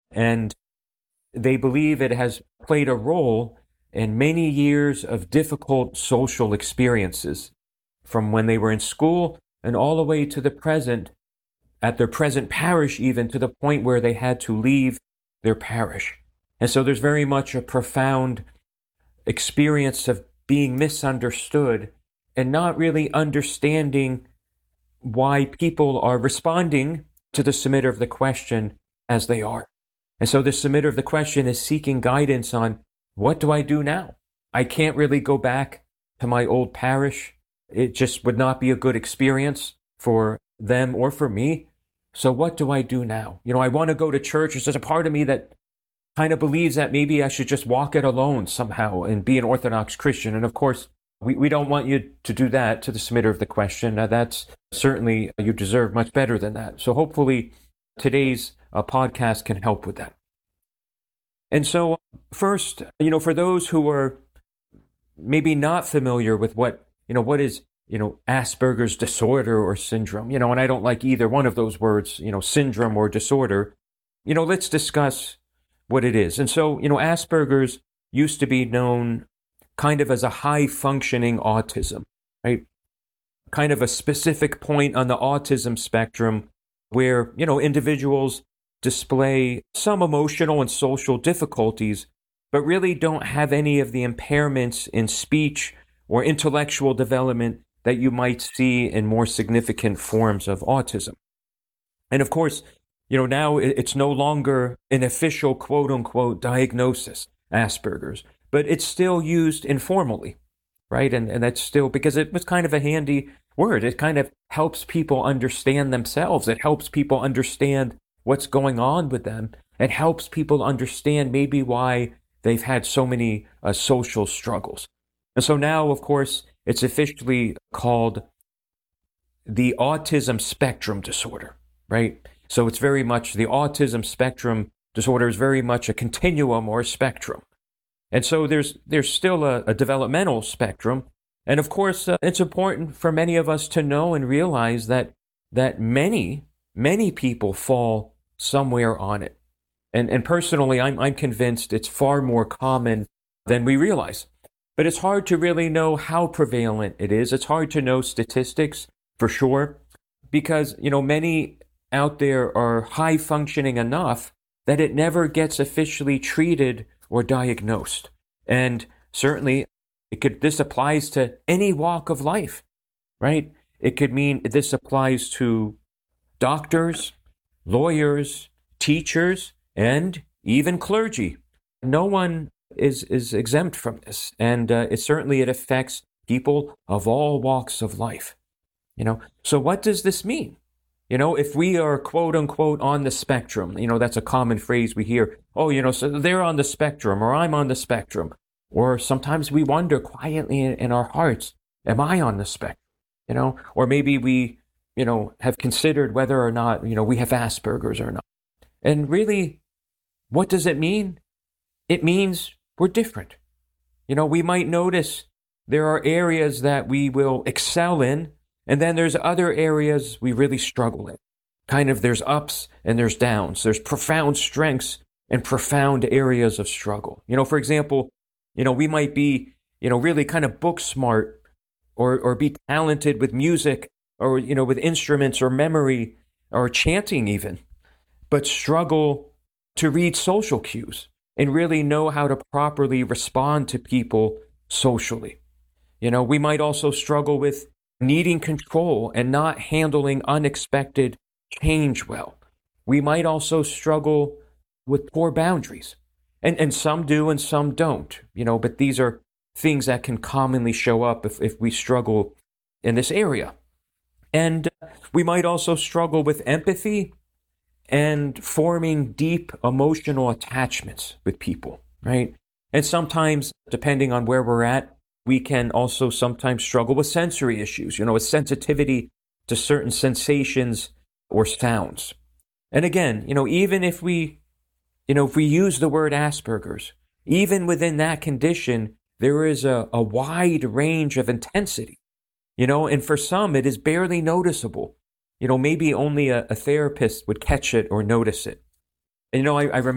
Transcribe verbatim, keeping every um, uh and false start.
And they believe it has played a role in many years of difficult social experiences, from when they were in school and all the way to the present, at their present parish, even to the point where they had to leave their parish. And so there's very much a profound experience of being misunderstood and not really understanding why people are responding to the submitter of the question as they are. And so the submitter of the question is seeking guidance on, what do I do now? I can't really go back to my old parish. It just would not be a good experience for them or for me. So what do I do now? You know, I want to go to church. There's a part of me that kind of believes that maybe I should just walk it alone somehow and be an Orthodox Christian. And of course, we, we don't want you to do that to the submitter of the question. Now, that's certainly, you deserve much better than that. So hopefully today's uh, podcast can help with that. And so first, you know, for those who are maybe not familiar with what, you know, what is, you know, Asperger's disorder or syndrome, you know, and I don't like either one of those words, you know, syndrome or disorder, you know, let's discuss what it is. And so, you know, Asperger's used to be known kind of as a high functioning autism, right? Kind of a specific point on the autism spectrum where, you know, individuals display some emotional and social difficulties, but really don't have any of the impairments in speech or intellectual development that you might see in more significant forms of autism. And of course, you know, now it's no longer an official quote unquote diagnosis, Asperger's, but it's still used informally, right? And, and that's still because it was kind of a handy word. It kind of helps people understand themselves. It helps people understand what's going on with them. It helps people understand maybe why they've had so many uh, social struggles. And so now, of course, it's officially called the autism spectrum disorder, right? So it's very much, the autism spectrum disorder is very much a continuum or a spectrum. And so there's there's still a, a developmental spectrum. And of course, uh, it's important for many of us to know and realize that that many, many people fall somewhere on it. And and personally, I'm I'm convinced it's far more common than we realize. But it's hard to really know how prevalent it is. It's hard to know statistics for sure, because, you know, many out there are high functioning enough that it never gets officially treated or diagnosed. And certainly it could, this applies to any walk of life, right? It could mean this applies to doctors, lawyers, teachers, and even clergy. No one is, is exempt from this. And uh, it certainly, it affects people of all walks of life. You know, so what does this mean? You know, if we are quote unquote on the spectrum, you know, that's a common phrase we hear. Oh, you know, so they're on the spectrum, or I'm on the spectrum. Or sometimes we wonder quietly in, in our hearts, am I on the spectrum? You know, or maybe we, you know, have considered whether or not, you know, we have Asperger's or not. And really, what does it mean? It means we're different. You know, we might notice there are areas that we will excel in, and then there's other areas we really struggle in. Kind of there's ups and there's downs. There's profound strengths and profound areas of struggle. You know, for example, you know, we might be, you know, really kind of book smart or or be talented with music or, you know, with instruments or memory or chanting even, but struggle to read social cues and really know how to properly respond to people socially. You know, we might also struggle with needing control and not handling unexpected change well. We might also struggle with poor boundaries. And and some do and some don't, you know, but these are things that can commonly show up if, if we struggle in this area. And we might also struggle with empathy and forming deep emotional attachments with people, right? And sometimes, depending on where we're at, we can also sometimes struggle with sensory issues, you know, with sensitivity to certain sensations or sounds. And again, you know, even if we, you know, if we use the word Asperger's, even within that condition, there is a, a wide range of intensity, you know, and for some, it is barely noticeable. You know, maybe only a, a therapist would catch it or notice it. And, you know, I, I remember